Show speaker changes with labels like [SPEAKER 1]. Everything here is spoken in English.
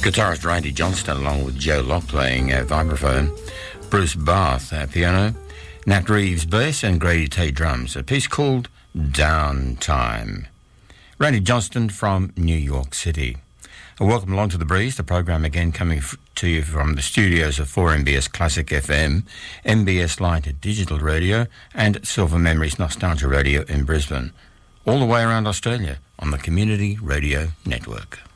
[SPEAKER 1] Guitarist Randy Johnston along with Joe Locke playing vibraphone, Bruce Barth piano, Nat Reeves bass and Grady Tate drums. A piece called Downtime. Randy Johnston from New York City. Welcome along to The Breeze, the program again coming to you from the studios of 4MBS Classic FM, MBS Light Digital Radio and Silver Memories Nostalgia Radio in Brisbane. All the way around Australia on the Community Radio Network.